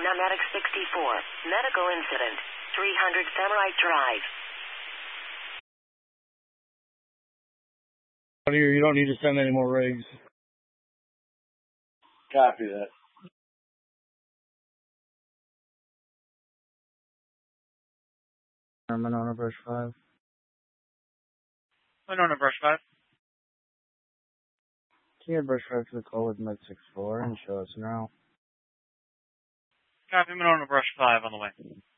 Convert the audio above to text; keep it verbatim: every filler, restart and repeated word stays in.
Paramedic sixty-four. Medical incident. three hundred Samurai Drive. You don't need to send any more rigs. Copy that. Monona Brush five. Monona Brush five. Can you Brush five to the call with Med six four and show us now? Copy, Monona Brush five on the way.